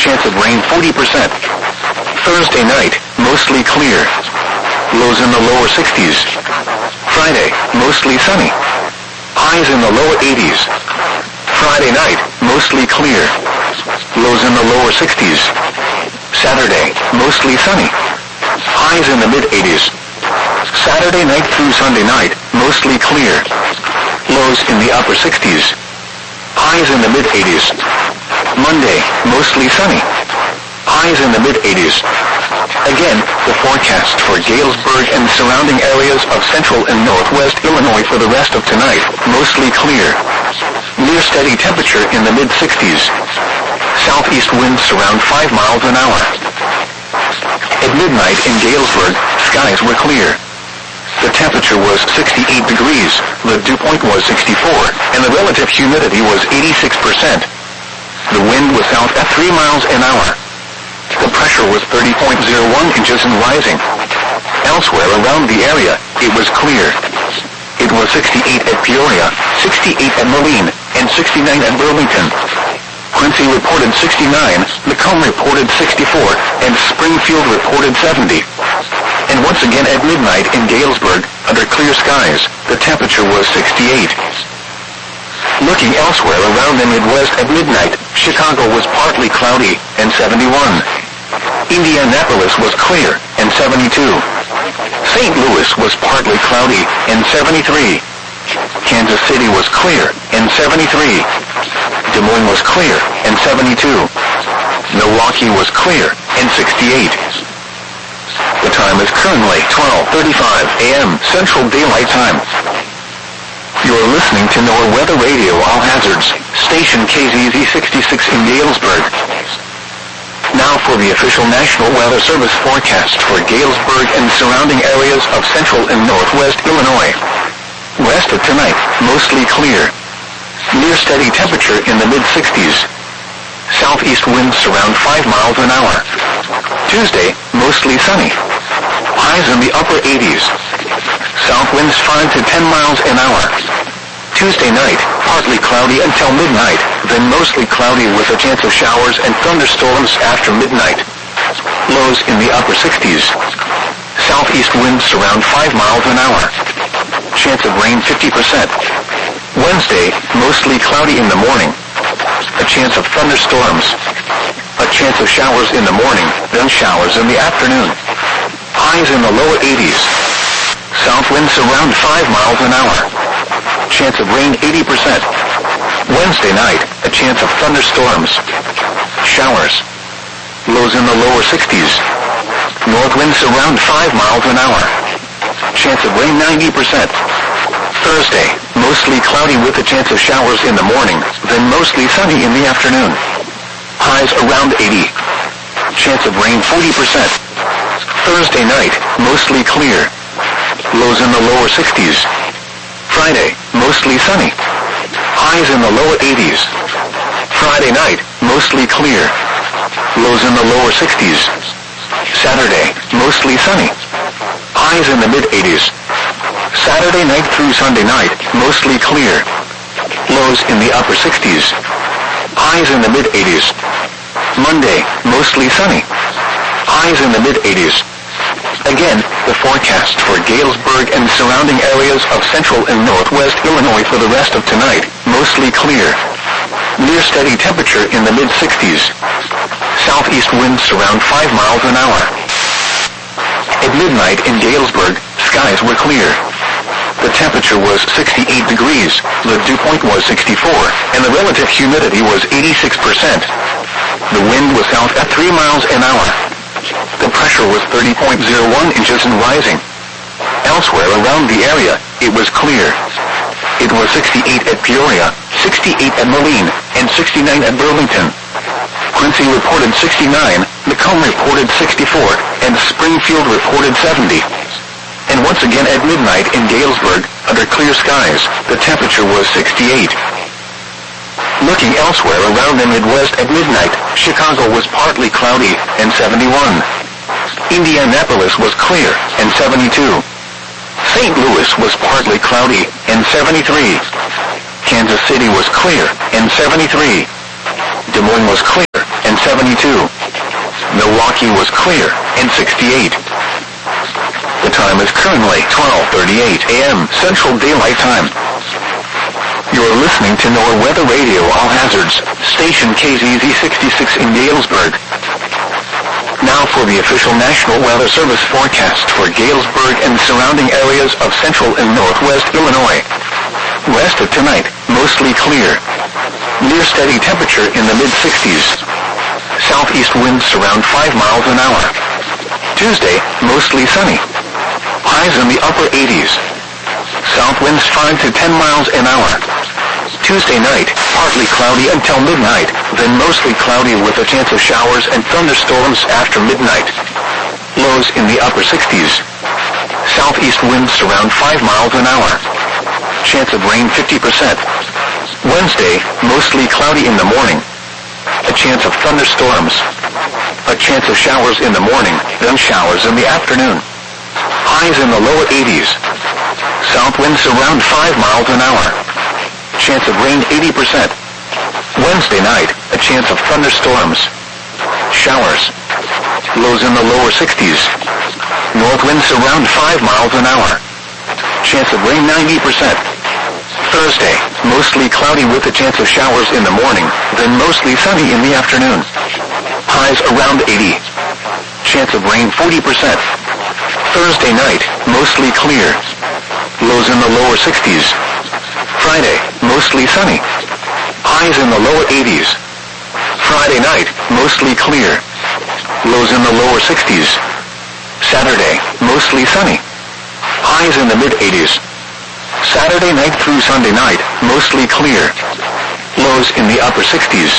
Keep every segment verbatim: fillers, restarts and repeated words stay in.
chance of rain forty percent. Thursday night, mostly clear. Lows in the lower sixties. Friday, mostly sunny. Highs in the lower eighties. Friday night, mostly clear. Lows in the lower sixties. Saturday, mostly sunny. Highs in the mid-eighties. Saturday night through Sunday night, mostly clear. Lows in the upper sixties. Highs in the mid-eighties. Monday, mostly sunny. Highs in the mid-eighties. Again, the forecast for Galesburg and surrounding areas of central and northwest Illinois for the rest of tonight, mostly clear. Near steady temperature in the mid-sixties. Southeast winds around five miles an hour. At midnight in Galesburg, skies were clear. The temperature was sixty-eight degrees, the dew point was sixty-four, and the relative humidity was eighty-six percent. The wind was south at three miles an hour. The pressure was thirty point zero one inches and rising. Elsewhere around the area, it was clear. It was sixty-eight at Peoria, sixty-eight at Moline, and sixty-nine at Burlington. Quincy reported sixty-nine, Macomb reported sixty-four, and Springfield reported seventy. And once again at midnight in Galesburg, under clear skies, the temperature was sixty-eight. Looking elsewhere around the Midwest at midnight, Chicago was partly cloudy, and seventy-one. Indianapolis was clear, and seventy-two. Saint Louis was partly cloudy, and seventy-three. Kansas City was clear, and seventy-three. Des Moines was clear, and seventy-two. Milwaukee was clear, and sixty-eight. The time is currently twelve thirty-five a m Central Daylight Time. You're listening to NOAA Weather Radio All Hazards, station K Z Z sixty-six in Galesburg. Now for the official National Weather Service forecast for Galesburg and surrounding areas of central and northwest Illinois. Rest of tonight, mostly clear. Near steady temperature in the mid-sixties. Southeast winds around five miles an hour. Tuesday, mostly sunny. Highs in the upper eighties. South winds five to ten miles an hour. Tuesday night, partly cloudy until midnight, then mostly cloudy with a chance of showers and thunderstorms after midnight. Lows in the upper sixties. Southeast winds around five miles an hour. Chance of rain fifty percent. Wednesday, mostly cloudy in the morning. A chance of thunderstorms. A chance of showers in the morning, then showers in the afternoon. Highs in the lower eighties. South winds around five miles an hour. Chance of rain eighty percent. Wednesday night, a chance of thunderstorms. Showers. Lows in the lower sixties. North winds around five miles an hour. Chance of rain ninety percent. Thursday, mostly cloudy with a chance of showers in the morning, then mostly sunny in the afternoon. Highs around eighty. Chance of rain forty percent. Thursday night, mostly clear. Lows in the lower sixties. Friday, mostly sunny. Highs in the lower eighties. Friday night, mostly clear. Lows in the lower sixties. Saturday, mostly sunny. Highs in the mid-eighties. Saturday night through Sunday night, mostly clear. Lows in the upper sixties. Highs in the mid-eighties. Monday, mostly sunny. Highs in the mid-eighties. Again, the forecast for Galesburg and surrounding areas of central and northwest Illinois for the rest of tonight, mostly clear. Near steady temperature in the mid-sixties. Southeast winds around five miles an hour. At midnight in Galesburg, skies were clear. The temperature was sixty-eight degrees, the dew point was sixty-four, and the relative humidity was eighty-six percent. The wind was south at three miles an hour. The pressure was thirty point zero one inches and rising. Elsewhere around the area, it was clear. It was sixty-eight at Peoria, sixty-eight at Moline, and sixty-nine at Burlington. Quincy reported sixty-nine, Macomb reported sixty-four, and Springfield reported seventy. And once again at midnight in Galesburg, under clear skies, the temperature was sixty-eight. Looking elsewhere around the Midwest at midnight, Chicago was partly cloudy, and seventy-one. Indianapolis was clear, and seventy-two. Saint Louis was partly cloudy, and seventy-three. Kansas City was clear, and seventy-three. Des Moines was clear, and seventy-two. Milwaukee was clear, and sixty-eight. The time is currently twelve thirty-eight a.m. Central Daylight Time. You're listening to NOAA Weather Radio All Hazards, station K Z Z sixty-six in Galesburg. Now for the official National Weather Service forecast for Galesburg and surrounding areas of central and northwest Illinois. West of tonight, mostly clear. Near steady temperature in the mid-sixties. Southeast winds around five miles an hour. Tuesday, mostly sunny. Highs in the upper eighties. South winds five to ten miles an hour. Tuesday night, partly cloudy until midnight, then mostly cloudy with a chance of showers and thunderstorms after midnight. Lows in the upper sixties. Southeast winds around five miles an hour. Chance of rain fifty percent. Wednesday, mostly cloudy in the morning. A chance of thunderstorms. A chance of showers in the morning, then showers in the afternoon. Highs in the lower eighties. South winds around five miles an hour. Chance of rain eighty percent. Wednesday night, a chance of thunderstorms. Showers. Lows in the lower sixties. North winds around five miles an hour. Chance of rain ninety percent. Thursday, mostly cloudy with a chance of showers in the morning, then mostly sunny in the afternoon. Highs around eighty. Chance of rain forty percent. Thursday night, mostly clear. Lows in the lower sixties. Friday, mostly sunny. Highs in the lower eighties. Friday night, mostly clear. Lows in the lower sixties. Saturday, mostly sunny. Highs in the mid-eighties. Saturday night through Sunday night, mostly clear. Lows in the upper sixties.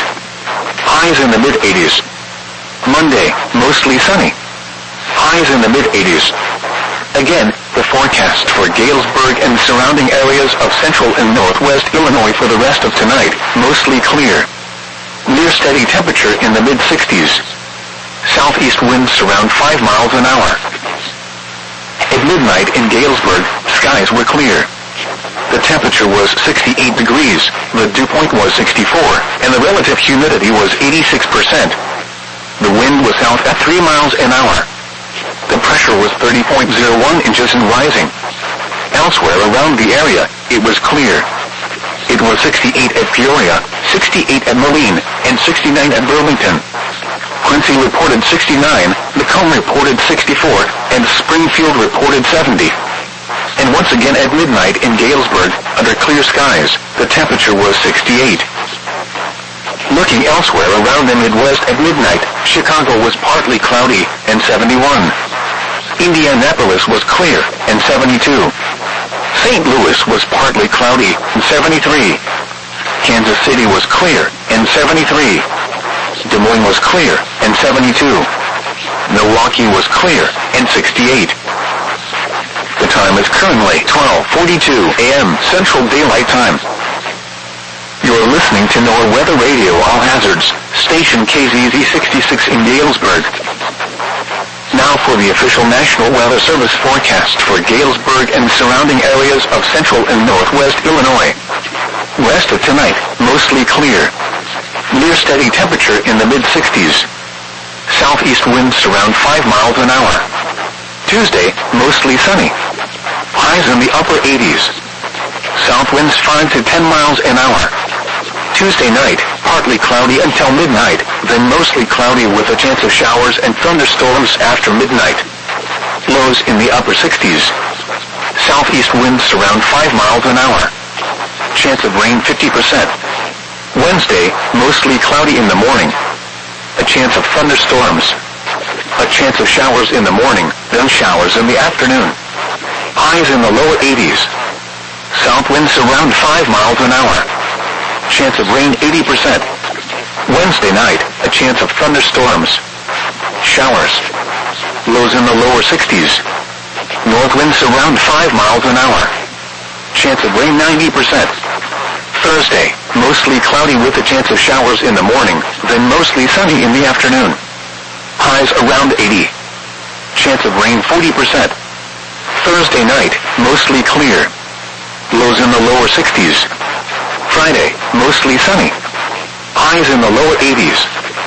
Highs in the mid-eighties. Monday, mostly sunny. Highs in the mid-eighties. Again, the forecast for Galesburg and surrounding areas of central and northwest Illinois for the rest of tonight, mostly clear. Near steady temperature in the mid-sixties. Southeast winds around five miles an hour. At midnight in Galesburg, skies were clear. The temperature was sixty-eight degrees, the dew point was sixty-four, and the relative humidity was eighty-six percent. The wind was south at three miles an hour. The pressure was thirty point zero one inches and rising. Elsewhere around the area, it was clear. It was sixty-eight at Peoria, sixty-eight at Moline, and sixty-nine at Burlington. Quincy reported sixty-nine, Macomb reported sixty-four, and Springfield reported seventy. And once again at midnight in Galesburg, under clear skies, the temperature was sixty-eight. Looking elsewhere around the Midwest at midnight, Chicago was partly cloudy, and seventy-one. Indianapolis was clear, and seventy-two. Saint Louis was partly cloudy, and seventy-three. Kansas City was clear, and seventy-three. Des Moines was clear, and seventy-two. Milwaukee was clear, and sixty-eight. The time is currently twelve forty-two a.m. Central Daylight Time. You're listening to NOAA Weather Radio All Hazards, station K Z Z sixty-six in Galesburg. Now for the official National Weather Service forecast for Galesburg and surrounding areas of central and northwest Illinois. West of tonight, mostly clear. Near steady temperature in the mid-sixties. Southeast winds around five miles an hour. Tuesday, mostly sunny. Highs in the upper eighties. South winds five to ten miles an hour. Tuesday night, partly cloudy until midnight, then mostly cloudy with a chance of showers and thunderstorms after midnight. Lows in the upper sixties. Southeast winds around five miles an hour. Chance of rain fifty percent. Wednesday, mostly cloudy in the morning. A chance of thunderstorms. A chance of showers in the morning, then showers in the afternoon. Highs in the lower eighties. South winds around five miles an hour. Chance of rain eighty percent. Wednesday night, a chance of thunderstorms. Showers. Lows in the lower sixties. North winds around five miles an hour. Chance of rain ninety percent. Thursday, mostly cloudy with a chance of showers in the morning, then mostly sunny in the afternoon. Highs around eighty. Chance of rain forty percent. Thursday night, mostly clear. Lows in the lower sixties. Friday, mostly sunny. Highs in the lower eighties.